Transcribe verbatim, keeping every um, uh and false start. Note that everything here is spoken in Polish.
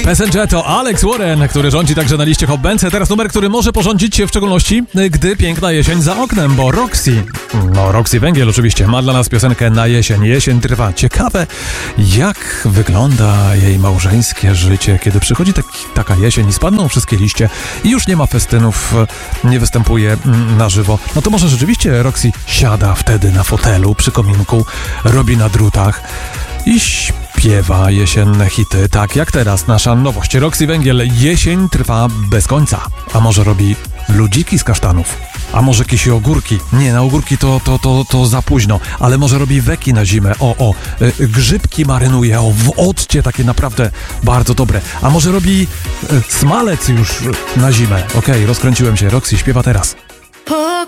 Passenger to Alex Warren, który rządzi także na liście Hot Bands. Teraz numer, który może porządzić w szczególności, gdy piękna jesień za oknem, bo Roxy, no Roxy Węgiel oczywiście, ma dla nas piosenkę na jesień. Jesień trwa. Ciekawe, jak wygląda jej małżeńskie życie, kiedy przychodzi taki, taka jesień i spadną wszystkie liście i już nie ma festynów, nie występuje na żywo. No to może rzeczywiście Roxy siada wtedy na fotelu przy kominku, robi na drutach i śpiewa jesienne hity, tak jak teraz nasza nowość. Roxy Węgiel, jesień trwa bez końca. A może robi ludziki z kasztanów? A może kisi ogórki? Nie, na ogórki to, to, to, to za późno, ale może robi weki na zimę. O, o, y, grzybki marynuje, o, w occie takie naprawdę bardzo dobre. A może robi y, smalec już na zimę? Okej, okay, rozkręciłem się. Roxy śpiewa teraz. Po